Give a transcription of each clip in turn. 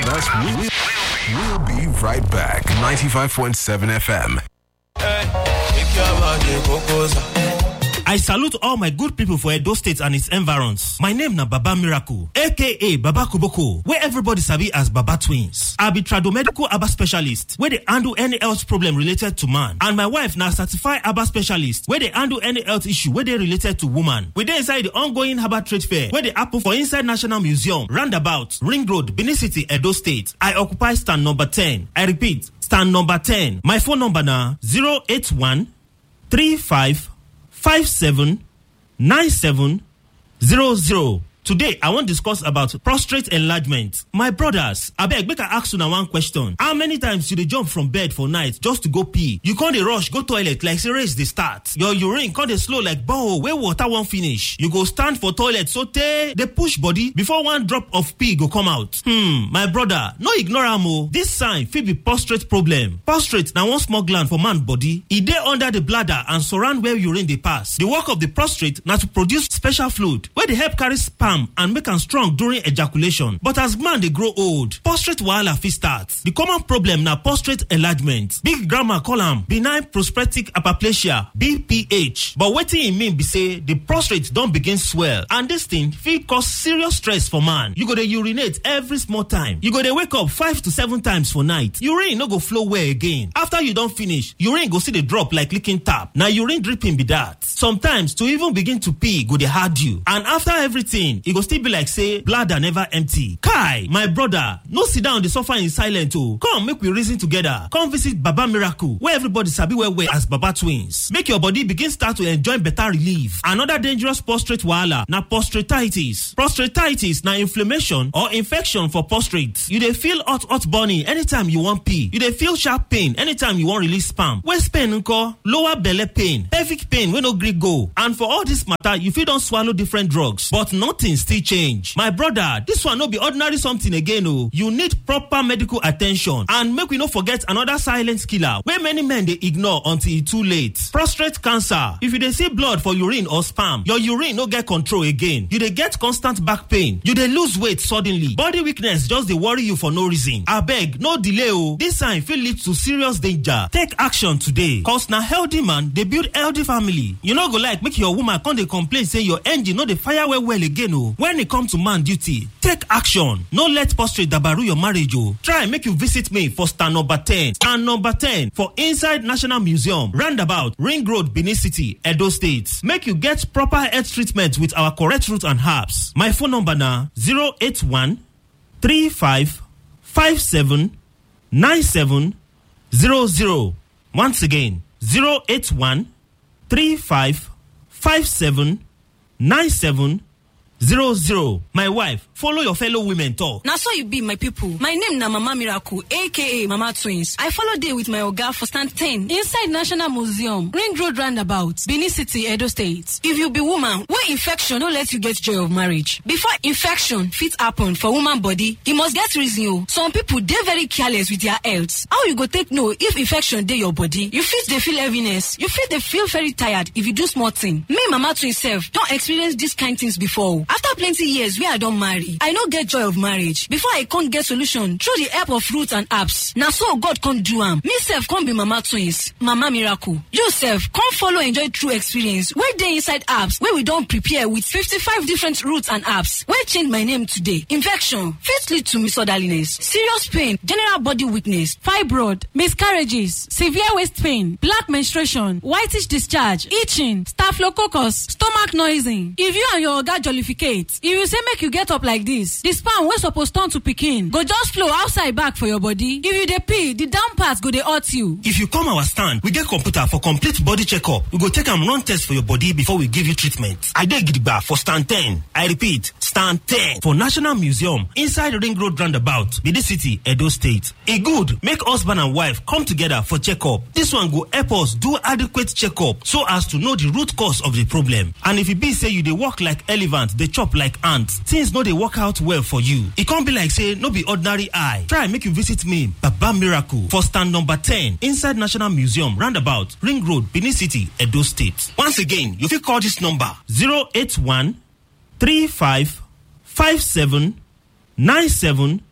us, we'll be right back. 95.7 FM. I salute all my good people for Edo State and its environs. My name na Baba Miracle, aka Baba Koboko, where everybody sabi as Baba Twins. I be tradomedical Aba specialist, where they handle any health problem related to man. And my wife na certified Aba specialist, where they handle any health issue where they related to woman. We dey inside the ongoing Herbal Trade Fair, where they happen for inside National Museum, Roundabout, Ring Road, Benin City, Edo State. I occupy stand number 10. I repeat, stand number 10. My phone number na 081 35 579700. Today, I wan discuss about prostate enlargement. My brothers, abeg make I ask una one question. How many times you dey jump from bed for night just to go pee? You con dey rush go toilet like say race dey start. Your urine con dey slow like borehole wey water wan finish. You go stand for toilet sotey dey push body before one drop of pee go come out. My brother, no ignore am o. This sign fit be prostate problem. Prostate na one small gland for man body. E dey under the bladder and surround where urine dey pass. The work of the prostate na to produce special fluid wey dey help carry sperm and make am strong during ejaculation. But as man dey grow old, prostate wahala fit start. The common problem na prostate enlargement. Big grandma call am benign prostatic hyperplasia (BPH). But wetin e mean be say the prostate don begin swell, and this thing fit cause serious stress for man. You go dey urinate every small time. You go dey wake up 5 to 7 times for night. Urine no go flow well again. After you don finish, urine go still dey drop like leaking tap. Na urine dripping be that. Sometimes to even begin to pee go dey hard you, and after everything, e go still be like say bladder never empty. Kai, my brother, no sit down dey suffer in silence o. Come make we reason together. Come visit Baba Miracle, where everybody sabi well as Baba Twins. Make your body begin start to enjoy better relief. Another dangerous prostate wahala na prostatitis. Prostatitis na inflammation or infection for prostate. You dey feel hot burning anytime you wan pee. You dey feel sharp pain anytime you wan release sperm. Waist pain nko, lower belle pain, pelvic pain wey no gree go. And for all this matter, you fit don swallow different drugs, but nothing still change. My brother, this one no be ordinary something again o. You need proper medical attention. And make we no forget another silent killer wey many men dey ignore until e too late. Prostate cancer. If you dey see blood for urine or sperm, your urine no get control again. You dey get constant back pain. You dey lose weight suddenly. Body weakness just dey worry you for no reason. Abeg, no delay o. This sign fit lead to serious danger. Take action today. Cause na healthy man dey build healthy family. You no go like make your woman come dey complain say your engine no dey fire well again o. When e come to man duty, take action. No let prostate dabaru your marriage o. Try make you visit me for stand number 10. Stand number 10 for inside National Museum, Roundabout, Ring Road, Benin City, Edo State. Make you get proper health treatment with our correct root and herbs. My phone number na 081 35 57 9700. Once again, 081 35 57 9700. My wife, follow your fellow women talk. Now so you be my people. My name na Mama Miracle, aka Mama Twins. I follow day with my oga for stand 10 inside National Museum, Ring Road Roundabout, Benin City, Edo State. If you be woman, where infection no let you get joy of marriage. Before infection fit happen for woman body, e must get reason o. Some people dey very careless with their health. How you go take know if infection dey your body? You fit dey feel heaviness. You fit dey feel very tired if you do small thing. Me, Mama Twins self, don experience these kind things before. After plenty years where I don't marry, I no get joy of marriage. Before I can't get solution through the help of roots and herbs. Now so God can't do am. Me self can't be Mama Twins, Mama Miracle. You self can't follow enjoy true experience. Where they inside herbs where we don't prepare with 55 different roots and herbs. Where change my name today. Infection fit lead to misorderliness, serious pain, general body weakness, fibroid, miscarriages, severe waist pain, black menstruation, whitish discharge, itching, staphylococcus, stomach noising. If you and your oga jollificate, if you say make you get up like this, the sperm wey suppose turn to pikin go just flow outside back for your body. If you dey pee, the down part go dey hurt you. If you come our stand, we get computer for complete body checkup. We go take am run test for your body before we give you treatment. I dey gidigba for stand 10. I repeat, stand 10 for National Museum inside Ring Road Roundabout, Benin City, Edo State. E good make husband and wife come together for checkup. This one go help us do adequate checkup so as to know the root cause of the problem. And if e be say you dey walk like elephant, dey chop like ants, things no dey work out well for you. E come be like say no be ordinary eye. Try make you visit me, Baba Miracle, for stand number 10 inside National Museum, Roundabout, Ring Road, Benin City, Edo State. Once again, you fit call this number 081 35 57 97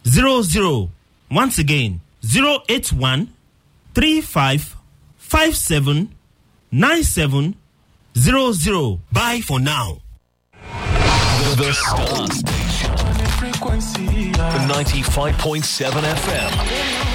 00. Once again, 081 35 57 97 00. Bye for now. The Star Station. The 95.7 FM.